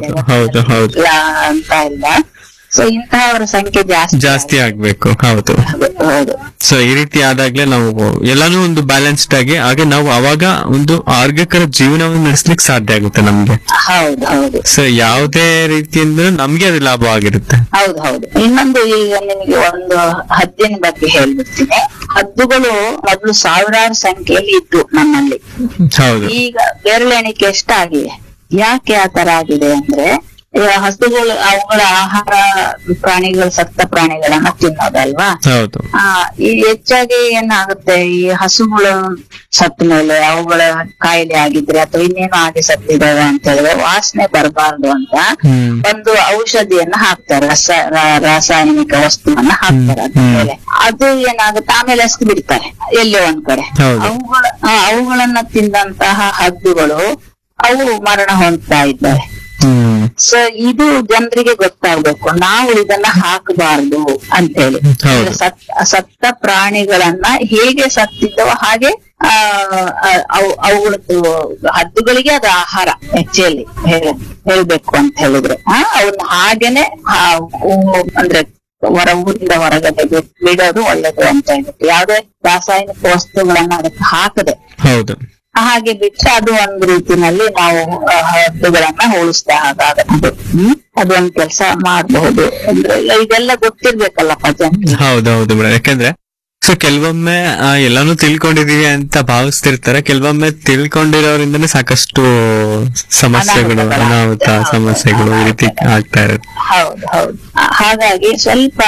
ಅಂತ ಇಲ್ಲ. ಸೊ ಇಂತಹವರ ಸಂಖ್ಯೆ ಜಾಸ್ತಿ ಜಾಸ್ತಿ ಆಗ್ಬೇಕು. ಹೌದು ಹೌದು. ಸೊ ಈ ರೀತಿ ಆದಾಗ್ಲೇ ನಾವು ಎಲ್ಲಾನು ಒಂದು ಬ್ಯಾಲೆನ್ಸ್ಡ್ ಆಗಿ, ಹಾಗೆ ನಾವು ಅವಾಗ ಒಂದು ಆರೋಗ್ಯಕರ ಜೀವನವನ್ನು ನಡೆಸ್ಲಿಕ್ಕೆ ಸಾಧ್ಯ ಆಗುತ್ತೆ ನಮ್ಗೆ. ಹೌದು ಹೌದು. ಸೊ ಯಾವುದೇ ರೀತಿಯಿಂದ ನಮ್ಗೆ ಅದು ಲಾಭ ಆಗಿರುತ್ತೆ. ಹೌದು ಹೌದು. ಇನ್ನೊಂದು, ಈಗ ನಿಮಗೆ ಒಂದು ಹದ್ದಿನ ಬಗ್ಗೆ ಹೇಳ್ಬಿಡ್ತೀನಿ. ಹದ್ದುಗಳು ಮೊದಲು ಸಾವಿರಾರು ಸಂಖ್ಯೆಯಲ್ಲಿ ಇದ್ದು ನಮ್ಮಲ್ಲಿ. ಹೌದು. ಈಗ ಬೆರಳೆಣಿಕೆ ಎಷ್ಟಾಗಿದೆ. ಯಾಕೆ ಆ ತರ ಆಗಿದೆ ಅಂದ್ರೆ, ಹಸುಗಳು ಅವುಗಳ ಆಹಾರ ಪ್ರಾಣಿಗಳು, ಸತ್ತ ಪ್ರಾಣಿಗಳನ್ನ ತಿನ್ನೋದಲ್ವಾ. ಹೌದು. ಆ ಈ ಹೆಚ್ಚಾಗಿ ಏನಾಗುತ್ತೆ, ಈ ಹಸುಗಳು ಸತ್ತ ಮೇಲೆ ಅವುಗಳ ಕಾಯಿಲೆ ಆಗಿದ್ರೆ ಅಥವಾ ಇನ್ನೇನು ಆಗಿ ಸತ್ತಿದಾವೆ ಅಂತ ಹೇಳಿದ್ರೆ ವಾಸನೆ ಬರಬಾರ್ದು ಅಂತ ಒಂದು ಔಷಧಿಯನ್ನ ಹಾಕ್ತಾರೆ, ರಸ ರಾಸಾಯನಿಕ ವಸ್ತುವನ್ನ ಹಾಕ್ತಾರೆ ಅದ್ರ ಮೇಲೆ. ಅದು ಏನಾಗುತ್ತೆ, ಆಮೇಲೆ ಎಸ್ದು ಬಿಡ್ತಾರೆ ಎಲ್ಲೋ ಒಂದ್ ಕಡೆ. ಅವುಗಳ ಅವುಗಳನ್ನ ತಿಂದಂತಹ ಹದ್ದುಗಳು ಅವು ಮರಣ ಹೊಂದ್ತಾ ಇದ್ದಾರೆ. ಸೊ ಇದು ಜನರಿಗೆ ಗೊತ್ತಾಗ್ಬೇಕು, ನಾವು ಇದನ್ನ ಹಾಕಬಾರ್ದು ಅಂತ ಹೇಳಿ. ಸತ್ತ ಪ್ರಾಣಿಗಳನ್ನ ಹೇಗೆ ಸತ್ತಿದ್ದವ ಹಾಗೆ ಆ ಅವುಗಳದ್ದು ಹದ್ದುಗಳಿಗೆ ಅದು ಆಹಾರ ಆಕ್ಚುಲಿ ಹೇಳ್ಬೇಕು ಅಂತ ಹೇಳಿದ್ರೆ. ಅವನ್ನ ಹಾಗೇನೆ ಅಂದ್ರೆ ಹೊರ ಊರಿಂದ ಹೊರಗಡೆ ಬಿಡೋದು ಒಳ್ಳೇದು ಅಂತ ಹೇಳ್ಬಿಟ್ಟು, ಯಾವ್ದೇ ರಾಸಾಯನಿಕ ವಸ್ತುಗಳನ್ನ ಅದಕ್ಕೆ ಹಾಕದೆ ಹೌದು ಹಾಗೆ ಬಿಟ್ರೆ ಅದು ಒಂದ್ ರೀತಿನಲ್ಲಿ ನಾವು ಹದ್ದುಗಳನ್ನ ಉಳಿಸ್ತಾ ಹಾಗಾಗತ್ತೆ. ಹ್ಮ್ ಅದೊಂದ್ ಕೆಲಸ ಮಾಡಬಹುದು. ಅಂದ್ರೆ ಇದೆಲ್ಲ ಗೊತ್ತಿರ್ಬೇಕಲ್ಲಪ್ಪ ಜನ. ಹೌದೌದು ಮೇಡಮ್. ಯಾಕಂದ್ರೆ ಸೊ ಕೆಲವೊಮ್ಮೆ ಎಲ್ಲಾನು ತಿಳ್ಕೊಂಡಿದೀವಿ ಅಂತ ಭಾವಿಸ್ತಿರ್ತಾರೆ, ಕೆಲವೊಮ್ಮೆ ತಿಳ್ಕೊಂಡಿರೋದ್ರಿಂದನೇ ಸಾಕಷ್ಟು ಸಮಸ್ಯೆಗಳು, ಅನಾಹುತ ಸಮಸ್ಯೆಗಳು ಈ ರೀತಿ ಆಗ್ತಾ ಇರುತ್ತೆ. ಹೌದು ಹೌದು. ಹಾಗಾಗಿ ಸ್ವಲ್ಪ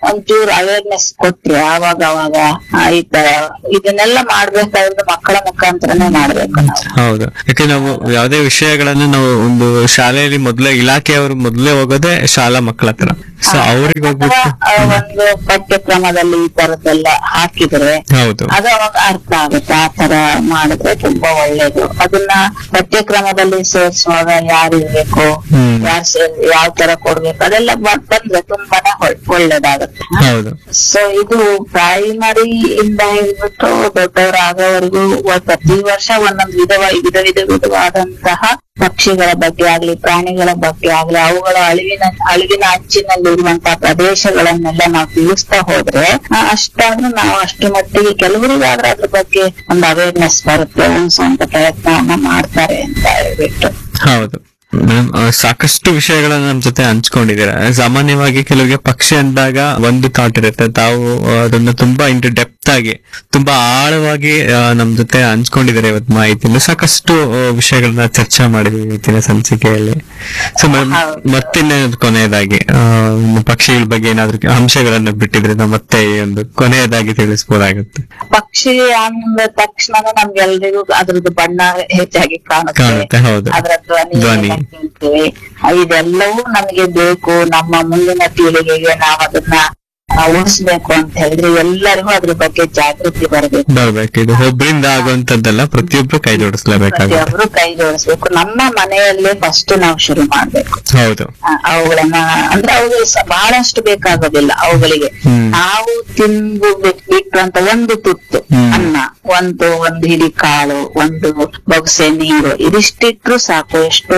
ಒಂಚೂರು ಅವೇರ್ನೆಸ್ ಕೊಟ್ರೆ ಅವಾಗ ಅವಾಗ ಈ ತರ ಇದನ್ನೆಲ್ಲ ಮಾಡ್ಬೇಕಾದ್ರೆ ಮಕ್ಕಳ ಮುಖಾಂತರನೇ ಮಾಡ್ಬೇಕು ನಾವು. ಹೌದು, ಯಾಕೆ ನಾವು ಯಾವುದೇ ವಿಷಯಗಳನ್ನು ನಾವು ಒಂದು ಶಾಲೆಯಲ್ಲಿ ಮೊದ್ಲೇ ಇಲಾಖೆಯವರು ಮೊದ್ಲೇ ಹೋಗೋದೇ ಶಾಲಾ ಮಕ್ಕಳ ಹತ್ರ. ಸೊ ಅವ್ರಿಗೆ ಅಥವಾ ಹೋಗ್ಬಿಟ್ಟು ಒಂದು ಪಠ್ಯಕ್ರಮದಲ್ಲಿ ಈ ತರದ್ದೆಲ್ಲ ಹಾಕಿದ್ರೆ ಹೌದು ಅದು ಅವಾಗ ಅರ್ಥ ಆಗುತ್ತೆ. ಆ ತರ ಮಾಡಿದ್ರೆ ತುಂಬಾ ಒಳ್ಳೇದು. ಅದನ್ನ ಪಠ್ಯಕ್ರಮದಲ್ಲಿ ಸೇರಿಸುವಾಗ ಯಾರು ಇರ್ಬೇಕು, ಹ್ಮ್. ಯಾರು ಸೇರ್ ಯಾವ ತರ ಕೊಡ್ಬೇಕು ಅದೆಲ್ಲ ಬ- ಬಂದ್ರೆ ತುಂಬಾನೇ ಒಳ್- ಒಳ್ಳೇದಾಗುತ್ತೆ. ಹೌದು ಸೊ ಇದು ಪ್ರೈಮರಿ ಇಂದ ಹಿಡಿದ್ಬಿಟ್ಟು ದೊಡ್ಡವರಾಗೋವರೆಗೂ ಪ್ರತಿ ವರ್ಷ ಒಂದೊಂದು ವಿಧವ ವಿಧ ವಿಧ ವಿಧವಾದಂತಹ ಪಕ್ಷಿಗಳ ಬಗ್ಗೆ ಆಗ್ಲಿ ಪ್ರಾಣಿಗಳ ಬಗ್ಗೆ ಆಗ್ಲಿ ಅವುಗಳ ಅಳಿವಿನ ಅಳಿವಿನ ಅಂಚಿನಲ್ಲಿ ಇರುವಂತಹ ಪ್ರದೇಶಗಳನ್ನೆಲ್ಲ ನಾವು ತಿಳಿಸ್ತಾ ಹೋದ್ರೆ ಆ, ಅಷ್ಟಾದ್ರೂ ನಾವು ಅಷ್ಟು ಮಟ್ಟಿಗೆ ಕೆಲವರಿಗಾದ್ರೆ ಅದ್ರ ಬಗ್ಗೆ ಒಂದು ಅವೇರ್ನೆಸ್ ಬರುತ್ತೆ, ಸ್ವಂತ ಪ್ರಯತ್ನವನ್ನ ಮಾಡ್ತಾರೆ ಅಂತ ಹೇಳ್ಬಿಟ್ಟು. ಹೌದು ಮೇಡಮ್, ಸಾಕಷ್ಟು ವಿಷಯಗಳನ್ನ ನಮ್ ಜೊತೆ ಹಂಚ್ಕೊಂಡಿದ್ದೀರಾ. ಸಾಮಾನ್ಯವಾಗಿ ಕೆಲವರಿಗೆ ಪಕ್ಷಿ ಅಂದಾಗ ಒಂದು ಥಾಟ್ ಇರುತ್ತೆ, ತಾವು ಅದನ್ನ ತುಂಬಾ ಇಂಟು ಡೆಪ್ತ್ ಆಗಿ ತುಂಬಾ ಆಳವಾಗಿ ಆ, ನಮ್ ಜೊತೆ ಹಂಚ್ಕೊಂಡಿದ್ದಾರೆ ಇವತ್ತು ಮಾಹಿತಿಯಿಂದ. ಸಾಕಷ್ಟು ಆ, ವಿಷಯಗಳನ್ನ ಚರ್ಚೆ ಮಾಡಿದ್ವಿ ಇವತ್ತಿನ ಸಂಚಿಕೆಯಲ್ಲಿ. ಸೊ ಮೇಡಮ್, ಹೌದು. ಮತ್ತಿನ್ನೇನಾದ್ರು ಕೊನೆಯದಾಗಿ ಆ, ಒಂದು ಪಕ್ಷಿಗಳ ಬಗ್ಗೆ ಏನಾದ್ರು ಅಂಶಗಳನ್ನ ಬಿಟ್ಟಿದ್ರೆ ನಾವು ಮತ್ತೆ ಈ ಒಂದು ಕೊನೆಯದಾಗಿ ತಿಳಿಸ್ಬೋದಾಗುತ್ತೆ. ಪಕ್ಷಿ ಅಂದ ತಕ್ಷಣ ನಮ್ಗೆಲ್ರಿಗೂ ಅದ್ರದ್ದು ಬಣ್ಣ ಹೆಚ್ಚಾಗಿ ಕಾಣುತ್ತೆ, ಕಾಣುತ್ತೆ, ಹೌದು. ಅದರ ಧ್ವನಿ ಧ್ವನಿ. ಎಲ್ಲ ಕೇಳ್ತೇವೆ. ಇದೆಲ್ಲವೂ ನಮಗೆ ಬೇಕು. ನಮ್ಮ ಮುಂದಿನ ಪೀಳಿಗೆಗೆ ನಾವು ಅದನ್ನ ಆ, ಉಳಿಸ್ಬೇಕು ಅಂತ ಹೇಳಿದ್ರೆ ಎಲ್ಲರಿಗೂ ಅದ್ರ ಬಗ್ಗೆ ಜಾಗೃತಿ ಬರಬೇಕು. ಬರ್ಬೇಕು. ಇದು ಒಬ್ಬರಿಂದ ಆಗುವಂತದ್ದಲ್ಲ, ಪ್ರತಿಯೊಬ್ರು ಕೈ ಜೋಡಿಸ್ಲೇಬೇಕಾಗುತ್ತೆ. ಪ್ರತಿಯೊಬ್ರು ಕೈ ಜೋಡಿಸ್ಬೇಕು. ನಮ್ಮ ಮನೆಯಲ್ಲೇ ಫಸ್ಟ್ ನಾವು ಶುರು ಮಾಡ್ಬೇಕು. ಹೌದು ಆ, ಅವುಗಳನ್ನ ಅಂದ್ರೆ ಅವುಗಳಿಗೆ ಸ- ಬಹಳಷ್ಟು ಬೇಕಾಗೋದಿಲ್ಲ ಅವುಗಳಿಗೆ. ಹ್ಮ್. ನಾವು ತಿಂದು ಬಿಟ್- ಬಿಟ್ಟಂತ ಒಂದು ತುತ್ತು ಹ್ಮ್. ಅನ್ನ, ಒಂದು ಒಂದು ಹಿಡಿ ಕಾಳು, ಒಂದು ಬೊಗಸೆ ನೀರು, ಇದಿಷ್ಟಿಟ್ರು ಸಾಕು, ಎಷ್ಟೋ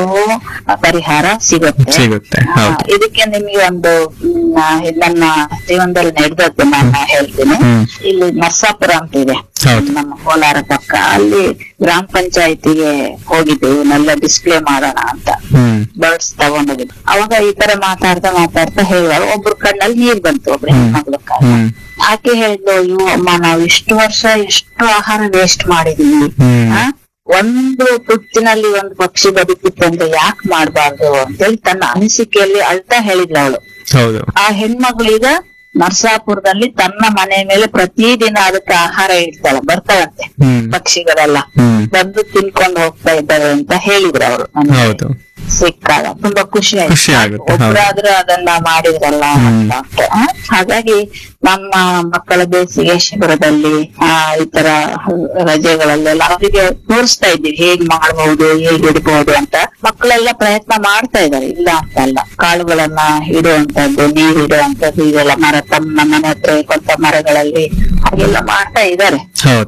ಪರಿಹಾರ ಸಿಗುತ್ತೆ. ಸಿಗುತ್ತೆ, ಆ, ಹೌದು. ಇದಕ್ಕೆ ನಿಮಗೆ ಒಂದು ಮ್, ಆ, ನನ್ನ ಜೀವನದಲ್ಲಿ ನಡೆದದ್ದು ನಾನು ಹೇಳ್ತೀನಿ. ಹ್ಮ್. ಇಲ್ಲಿ ನರ್ಸಾಪುರ ಅಂತ ಇದೆ ಹೌದು. ನಮ್ಮ ಕೋಲಾರ ಪಕ್ಕ. ಅಲ್ಲಿ ಗ್ರಾಮ ಪಂಚಾಯತಿಗೆ ಹೋಗಿದ್ದೆ ಇವನ್ನೆಲ್ಲ ಡಿಸ್ಪ್ಲೇ ಮಾಡೋಣ ಅಂತ, ಹ್ಮ್ ಬರ್ಡ್ಸ್ ತಗೊಂಡೋಗಿದ್ದು. ಅವಾಗ ಈ ತರ ಮಾತಾಡ್ತಾ ಮಾತಾಡ್ತಾ ಹೇಳುವಾಗ ಒಬ್ರು ಕಣ್ಣಲ್ಲಿ ನೀರ್ ಬಂತು, ಒಬ್ರು ಹ್ಮ್. ಹೆಣ್ಮಗ್ಳು ಕಣ್ಣ. ಹ್ಮ್ ಆಕೆ ಹೇಳಿದ್ಲು, ಅಯ್ಯೋ ಅಮ್ಮ, ನಾವ್ ಇಷ್ಟು ವರ್ಷ ಎಷ್ಟು ಆಹಾರ ವೇಸ್ಟ್ ಮಾಡಿದೀವಿ, ಹ್ಮ್. ಆ? ಒಂದು ತುತ್ತಿನಲ್ಲಿ ಒಂದು ಪಕ್ಷಿ ಬದುಕಿತ್ತಂದ್ರೆ ಯಾಕೆ ಮಾಡ್ಬಾರ್ದು ಅಂತೇಳಿ ತನ್ನ ಅನಿಸಿಕೆಯಲ್ಲಿ ಅಳ್ತಾ ಹೇಳಿದ್ಲು ಅವಳು. ಹೌದು ಆ ಹೆಣ್ಮಗಳೀಗ ನರ್ಸಾಪುರದಲ್ಲಿ ತನ್ನ ಮನೆ ಮೇಲೆ ಪ್ರತಿದಿನ ಅದಕ್ಕೆ ಆಹಾರ ಇಡ್ತಾಳೆ, ಬರ್ತಾಳಂತೆ ಹ್ಮ್ ಪಕ್ಷಿಗಳೆಲ್ಲ ಹ್ಮ್ ಬಂದು ತಿನ್ಕೊಂಡು ಹೋಗ್ತಾ ಇದ್ದಾರೆ ಅಂತ ಹೇಳಿದ್ರು ಅವರು. ಹೌದು ಸಿಕ್ಕಾಗ ತುಂಬಾ ಖುಷಿ ಖುಷಿ ಆಯ್ತು. ಆಗುತ್ತೆ, ಹೌದು. ಒಬ್ರಾದ್ರೂ ಅದನ್ನ ಮಾಡಿದ್ರಲ್ಲ ಹ್ಮ್. ಅಂತ. ಆ, ಹಾಗಾಗಿ ನಮ್ಮ ಮಕ್ಕಳ ಬೇಸಿಗೆ ಶಿಬಿರದಲ್ಲಿ ಆ ಈ ತರ ರಜೆಗಳಲ್ಲೆಲ್ಲ ಅವರಿಗೆ ತೋರಿಸ್ತಾ ಇದ್ದೀವಿ ಹೇಗ್ ಮಾಡ್ಬಹುದು, ಹೇಗ್ ಇಡ್ಬಹುದು ಅಂತ. ಮಕ್ಕಳೆಲ್ಲ ಪ್ರಯತ್ನ ಮಾಡ್ತಾ ಇದ್ದಾರೆ, ಇಲ್ಲ ಅಂತ ಅಲ್ಲ. ಕಾಳುಗಳನ್ನ ಇಡುವಂತದ್ದು, ನೀರು ಇಡುವಂತದ್ದು, ಇದೆಲ್ಲ ಮರ ತಮ್ಮ ಮನೆ ಹತ್ರ ಇರುವಂತ ಮರಗಳಲ್ಲಿ ಹಾಗೆಲ್ಲ ಮಾಡ್ತಾ ಇದ್ದಾರೆ. ಹೌದು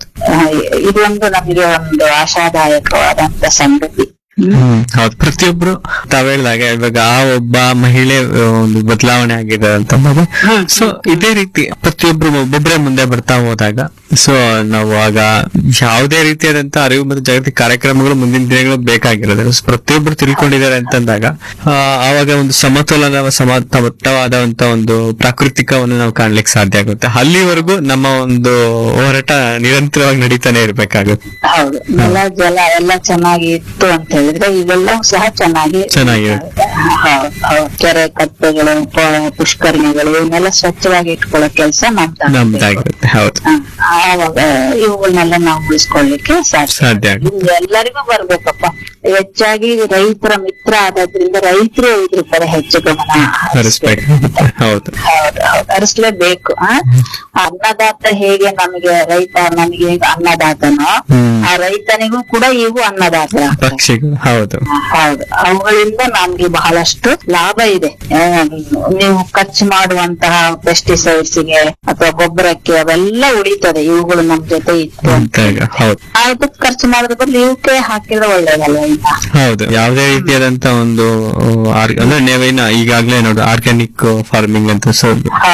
ಇದೊಂದು ನಮಗೆ ಒಂದು ಆಶಾದಾಯಕವಾದಂತ ಸಂಗತಿ. ಹ್ಮ್ ಹೌದು. ಪ್ರತಿಯೊಬ್ರು ತಾವ್ ಹೇಳಿದಾಗ ಇವಾಗ ಆ ಒಬ್ಬ ಮಹಿಳೆ ಆ, ಒಂದು ಬದಲಾವಣೆ ಆಗಿದೆ ಅಂತ ಸೊ ಇದೇ ರೀತಿ ಪ್ರತಿಯೊಬ್ರು ಒಬ್ಬೊಬ್ಬರೇ ಮುಂದೆ ಬರ್ತಾ ಹೋದಾಗ ಸೊ ನಾವು ಆಗ ಯಾವುದೇ ರೀತಿಯಾದಂತ ಅರಿವು ಮತ್ತು ಜಾಗೃತಿ ಕಾರ್ಯಕ್ರಮಗಳು ಮುಂದಿನ ದಿನಗಳು ಬೇಕಾಗಿರೋದು. So, ಪ್ರತಿಯೊಬ್ರು ತಿಳ್ಕೊಂಡಿದ್ದಾರೆ ಅಂತಂದಾಗ ಆ, ಆವಾಗ ಒಂದು ಸಮತೋಲನ ಸಮತವಾದಂತ ಒಂದು ಪ್ರಾಕೃತಿಕವನ್ನು ನಾವು ಕಾಣ್ಲಿಕ್ಕೆ ಸಾಧ್ಯ ಆಗುತ್ತೆ. ಅಲ್ಲಿವರೆಗೂ ನಮ್ಮ ಒಂದು ಹೋರಾಟ ನಿರಂತರವಾಗಿ ನಡೀತಾನೆ ಇರ್ಬೇಕಾಗುತ್ತೆ. ಹೌದು, ನೆಲ ಜಲ ಎಲ್ಲ ಚೆನ್ನಾಗಿ ಇತ್ತು ಅಂತ ಹೇಳಿದ್ರೆ ಇವೆಲ್ಲವೂ ಸಹ ಚೆನ್ನಾಗಿ ಚೆನ್ನಾಗಿರುತ್ತೆ. ಹೌದು, ಹೌದು. ಕೆರೆ ಕಟ್ಟೆಗಳು, ಪ- ಪುಷ್ಕರಣಿಗಳು ಇವನ್ನೆಲ್ಲ ಸ್ವಚ್ಛವಾಗಿ ಇಟ್ಕೊಳ್ಳೋ ಕೆಲಸ ನಮ್ದು. ನಮ್ದಾಗಿರುತ್ತೆ. ಹೌದು ಆವಾಗ ಇವುಗಳನ್ನೆಲ್ಲ ನಾವು ಉಳಿಸ್ಕೊಳ್ಳಿಕ್ಕೆ ಸಾಧ್ಯ. ಸಾಧ್ಯ ಆಗುತ್ತೆ. ಇದು ಎಲ್ಲರಿಗೂ ಬರ್ಬೇಕಪ್ಪ. ಹೆಚ್ಚಾಗಿ ರೈತರ ಮಿತ್ರ ಆಗೋದ್ರಿಂದ ರೈತರು ಇದ್ರ ಕಡೆ ಹೆಚ್ಚು ಗಮನ ಹರಿಸ್ಬೇಕು. ಹರಿಸ್ಬೇಕಾಗುತ್ತೆ. ಹೌದು ಹೌದು ಹೌದು ಹರಿಸ್ಲೇಬೇಕು. ಆ ಅನ್ನದಾತ ಹೇಗೆ ನಮಗೆ ರೈತ ನಮಗೆ ಹೇಗೆ ಅನ್ನದಾತನೋ ಹ್ಮ್. ಆ ರೈತನಿಗೂ ಕೂಡ ಇವು ಅನ್ನದಾತರ ಪಕ್ಷಿಗಳು. ಹೌದು ಹೌದು. ಅವುಗಳಿಂದ ನಮ್ಗೆ ಬಹಳಷ್ಟು ಲಾಭ ಇದೆ. ಆ, ನೀವು ಖರ್ಚು ಮಾಡುವಂತಹ ಪೆಸ್ಟಿಸೈಡ್ಸ್ ಗೆ ಅಥವಾ ಗೊಬ್ಬರಕ್ಕೆ ಅವೆಲ್ಲ ಉಳಿತದೆ ಇವುಗಳು ನಮ್ ಜೊತೆ ಇತ್ತು ಅಂತ. ಅಂತಾಗ ಹೌದು ಅದಕ್ಕೆ ಖರ್ಚು ಮಾಡೋದ್ರ ಬದಲು ಇವಕ್ಕೆ ಹಾಕಿದ್ರೆ ಒಳ್ಳೇದಲ್ವ ಈಗ. ಹೌದು. ಯಾವುದೇ ರೀತಿಯಾದಂತ ಒಂದು ಆರ್- ಅಂದ್ರೆ ನೀವೇನ ಈಗಾಗ್ಲೇ ನೋಡು ಆರ್ಗ್ಯಾನಿಕ್ ಫಾರ್ಮಿಂಗ್ ಅಂತ ಸೊ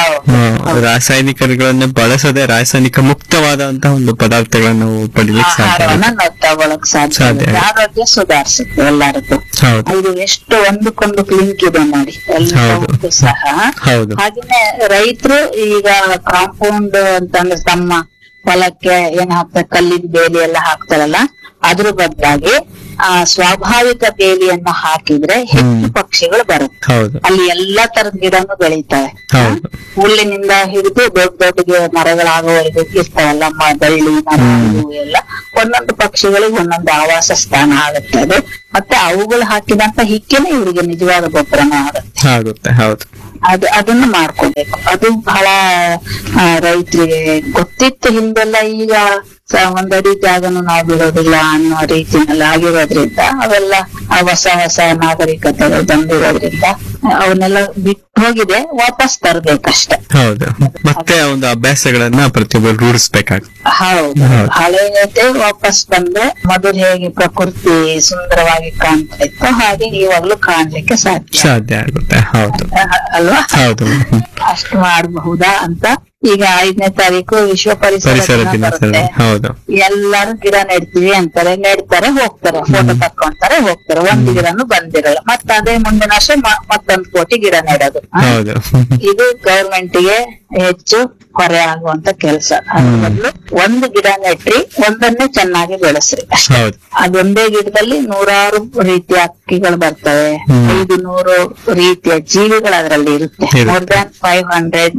ಹೌದು ರಾಸಾಯನಿಕಗಳನ್ನ ಬಳಸದೆ ರಾಸಾಯನಿಕ ಮುಕ್ತವಾದಂತಹ ಒಂದು ಪದಾರ್ಥಗಳನ್ನ ನಾವು ಪಡಿಲಿಕ್ಕೆ ಸಾಧ್ಯ ಆಹಾರವನ್ನ ಆಗುತ್ತೆ. ನಾವು ತಗೊಳಕ್ ಸಾಧ್ಯ ಸಾಧ್ಯ ಆಗುತ್ತೆ. ಆಗುತ್ತೆ. ಆರೋಗ್ಯ ಸುಧಾರಿಸುತ್ತೆ ಎಲ್ಲರಿಗೂ. ಹೌದು ಇದು ಎಷ್ಟು ಒಂದಕ್ಕೊಂದು ಲಿಂಕ್ ಇದೆ ನೋಡಿ ಎಲ್ಲವಕ್ಕೂ ಸಹ. ಹೌದು ಹಾಗೇನೆ ರೈತರು ಈಗ ಕಾಂಪೌಂಡ್ ಅಂತಂದ್ರೆ ತಮ್ಮ ಹೊಲಕ್ಕೆ ಏನ್ ಹಾಕ್ತಾರೆ, ಕಲ್ಲಿನ ಬೇಲಿ ಎಲ್ಲ ಹಾಕ್ತಾರಲ್ಲ, ಅದ್ರ ಬದಲಾಗಿ ಆ ಸ್ವಾಭಾವಿಕ ಬೇಲಿಯನ್ನ ಹಾಕಿದ್ರೆ ಹೆಚ್ಚು ಪಕ್ಷಿಗಳು ಬರುತ್ತೆ. ಹೌದು ಅಲ್ಲಿ ಎಲ್ಲಾ ತರದ ಗಿಡನು ಬೆಳೀತವೆ. ಹೌದು ಹುಲ್ಲಿನಿಂದ ಹಿಡಿದು ದೊಡ್ಡ ದೊಡ್ಡ ಗಿ- ಮರಗಳಾಗುವವರೆಗೂ ಇರ್ತಾವಲ್ಲ, ಮ- ಬಳ್ಳಿ ಮರ ಇವು ಎಲ್ಲ ಒಂದೊಂದು ಪಕ್ಷಿಗಳಿಗೆ ಒಂದೊಂದು ಆವಾಸ ಸ್ಥಾನ ಆಗುತ್ತೆ ಅದು. ಮತ್ತೆ ಅವುಗಳು ಹಾಕಿದಂತ ಹಿಕ್ಕಿನ ಇವರಿಗೆ ನಿಜವಾದ ಗೊಬ್ಬರನೂ ಆಗುತ್ತೆ. ಆಗುತ್ತೆ ಹೌದು ಅದು ಅದನ್ನು ಮಾಡ್ಕೋಬೇಕು. ಅದು ಬಹಳ ಆ, ರೈತರಿಗೆ ಗೊತ್ತಿತ್ತು ಹಿಂದೆಲ್ಲ. ಈಗ ಸ- ಒಂದಡಿ ಜಾಗನು ನಾವು ಬಿಡೋದಿಲ್ಲ ಅನ್ನೋ ರೀತಿನಲ್ಲಿ ಆಗಿರೋದ್ರಿಂದ ಅವೆಲ್ಲ ಆ ಹೊಸ ಹೊಸ ನಾಗರಿಕತೆಗಳು ಬಂದಿರೋದ್ರಿಂದ ಅವನ್ನೆಲ್ಲ ಬಿಟ್ಟು ಹೋಗಿದೆ. ವಾಪಸ್ ತರ್ಬೇಕಷ್ಟೆ. ಹೌದು ಮತ್ತೆ ಆ ಒಂದು ಅಭ್ಯಾಸಗಳನ್ನ ಪ್ರತಿಯೊಬ್ಬರು ರೂಢಿಸ್ಬೇಕಾಗುತ್ತೆ. ಹೌದು, ಹಳೆಯದೇ ವಾಪಸ್ ಬಂದ್ರೆ ಮೊದಲು ಹೇಗೆ ಪ್ರಕೃತಿ ಸುಂದರವಾಗಿ ಕಾಣ್ತಾ ಇತ್ತು ಹಾಗೆ ಇವಾಗ್ಲೂ ಕಾಣ್ಲಿಕ್ಕೆ ಸಾಧ್ಯ ಸಾಧ್ಯ ಆಗುತ್ತೆ. ಹೌದು ಅಲ್ವಾ? ಹೌದು ಅಷ್ಟು ಮಾಡಬಹುದಾ ಅಂತ. ಈಗ ಐದನೇ ತಾರೀಕು ವಿಶ್ವ ಪರಿಸರ ಪರಿಸರ ದಿನ ದಿನಾಚರಣೆ. ಬರುತ್ತೆ. ಹೌದು ಎಲ್ಲಾರು ಗಿಡ ನೆಡ್ತೀವಿ ಅಂತಾರೆ, ನೆಡ್ತಾರೆ ಹೋಗ್ತಾರೆ, ಫೋಟೋ ತಕ್ಕೊಂತಾರೆ ಹೋಗ್ತಾರೆ, ಒಂದ್ ಗಿಡನು ಬಂದಿರಲ್ಲ. ಮತ್ತ ಅದೇ ಮುಂದಿನ ವರ್ಷ ಮ- ಮತ್ತೊಂದ್ ಕೋಟಿ ಗಿಡ ನೆಡೋದು. ಹ? ಹೌದು ಇದು ಗವರ್ಮೆಂಟ್ ಗೆ ಹೆಚ್ಚು ಹೊರೆ ಆಗುವಂತ ಕೆಲಸ. ಅದ್ರ ಬದಲು ಒಂದು ಗಿಡ ನೆಟ್ರಿ ಒಂದನ್ನೇ ಚೆನ್ನಾಗಿ ಬೆಳೆಸ್ರಿ ಅಷ್ಟೇ. ಹೌದು ಅದೊಂದೇ ಗಿಡದಲ್ಲಿ ನೂರಾರು ರೀತಿಯ ಹಕ್ಕಿಗಳು ಬರ್ತವೆ, ಐದು ನೂರು ರೀತಿಯ ಜೀವಿಗಳು ಅದರಲ್ಲಿ ಇರುತ್ತೆ. ಇರುತ್ತೆ. ಮೋರ್ ದನ್ ಫೈವ್ ಹಂಡ್ರೆಡ್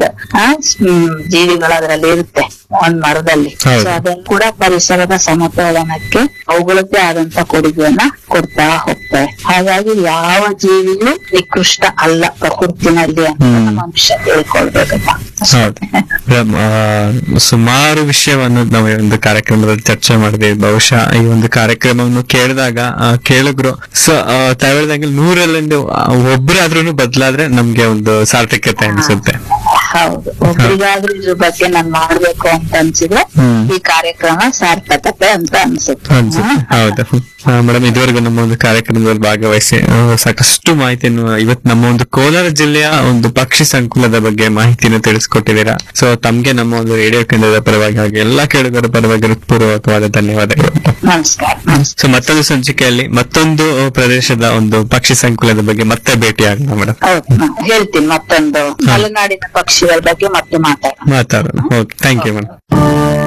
ಜೀವಿಗಳು ಅದರಲ್ಲಿ ಇರುತ್ತೆ ಒಂದ್ ಮರದಲ್ಲಿ. ಹೌದು. ಸೊ ಅದನ್ನು ಕೂಡ ಪರಿಸರದ ಸಮತೋಲನಕ್ಕೆ ಅವುಗಳದ್ದೇ ಆದಂತ ಕೊಡುಗೆಯನ್ನ ಕೊಡ್ತಾ ಹೋಗ್ತವೆ. ಹಾಗಾಗಿ ಯಾವ ಜೀವಿಯೂ ನಿಕೃಷ್ಟ ಅಲ್ಲ ಪ್ರಕೃತಿನಲ್ಲಿ ಅಂತ ಹ್ಮ್. ನಮ್ಮ ಮನುಷ್ಯ ತಿಳ್ಕೊಳ್ಬೇಕಪ್ಪ. ಹೌದು ಮೇಡಮ್, ಆ, ಸುಮಾರು ವಿಷಯವನ್ನು ನಾವು ಈ ಒಂದು ಕಾರ್ಯಕ್ರಮದಲ್ಲಿ ಚರ್ಚೆ ಮಾಡಿದ್ವಿ. ಬಹುಶಃ ಈ ಒಂದು ಕಾರ್ಯಕ್ರಮವನ್ನು ಕೇಳಿದಾಗ ಆ, ಕೇಳಿದ್ರು ಸೊ ತಾವ್ ಹೇಳ್ದಂಗೆ ನೂರಲ್ಲಿಂದ ಒಬ್ಬರಾದ್ರೂ ಬದಲಾದ್ರೆ ನಮ್ಗೆ ಒಂದು ಸಾರ್ಥಕ್ಯತೆ ಅನ್ಸುತ್ತೆ. ಹೌದು, ಒಬ್ರಿಗಾದ್ರೂ ಇದ್ರ ಬಗ್ಗೆ ನಾನ್ ಮಾಡ್ಬೇಕು ಅಂತ ಅನ್ಸಿದ್ರೆ ಹ್ಮ್. ಈ ಕಾರ್ಯಕ್ರಮ ಸಾರ್ಥಕತೆ ಅಂತ ಅನ್ಸುತ್ತೆ. ಅನ್ಸುತ್ತೆ ಹೌದು ಮೇಡಮ್, ಇದುವರೆಗೂ ನಮ್ಮ ಒಂದು ಕಾರ್ಯಕ್ರಮದಲ್ಲಿ ಭಾಗವಹಿಸಿ ಆ, ಸಾಕಷ್ಟು ಮಾಹಿತಿಯನ್ನು ಇವತ್ತು ನಮ್ಮ ಒಂದು ಕೋಲಾರ ಜಿಲ್ಲೆಯ ಒಂದು ಪಕ್ಷಿ ಸಂಕುಲದ ಬಗ್ಗೆ ಮಾಹಿತಿಯನ್ನು ತಿಳಿಸ್ಕೊಟ್ಟಿದ್ದೀರಾ. ಸೊ ತಮ್ಗೆ ನಮ್ಮ ಒಂದು ರೇಡಿಯೋ ಕೇಂದ್ರದ ಪರವಾಗಿ ಹಾಗೆ ಎಲ್ಲಾ ಕೇಳುಗರ ಪರವಾಗಿ ಹೃತ್ಪೂರ್ವಕವಾದ ಧನ್ಯವಾದಗಳು. ನಮಸ್ಕಾರ. ನಮಸ್ಕಾರ. ಸೊ ಮತ್ತೊಂದು ಸಂಚಿಕೆಯಲ್ಲಿ ಮತ್ತೊಂದು ಪ್ರದೇಶದ ಒಂದು ಪಕ್ಷಿ ಸಂಕುಲದ ಬಗ್ಗೆ ಮತ್ತೆ ಭೇಟಿಯಾಗೋಣ ಮೇಡಮ್. ಹೌದು, ನಾನ್ ಹೇಳ್ತೀನಿ ಮತ್ತೊಂದು ಮಲೆನಾಡಿನ ಪಕ್ಷಿಗಳ ಬಗ್ಗೆ ಮತ್ತೆ ಮಾತಾಡೋಣ. ಮಾತಾಡೋಣ. Okay, thank you madam.